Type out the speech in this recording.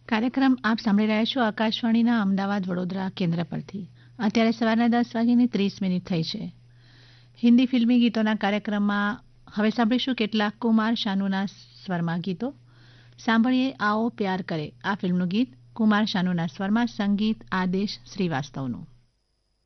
કાર્યક્રમ આપ સાંભળી રહ્યા છો આકાશવાણીના અમદાવાદ વડોદરા કેન્દ્ર પરથી. અત્યારે સવારના 10:30 થઈ છે. હિન્દી ફિલ્મી ગીતોના કાર્યક્રમમાં હવે સાંભળીશું કેટલાક કુમાર શાનુના સ્વરમાં ગીતો. સાંભળીએ આઓ પ્યાર કરે આ ફિલ્મનું ગીત કુમાર શાનુના સ્વરમાં, સંગીત આદેશ શ્રીવાસ્તવનું.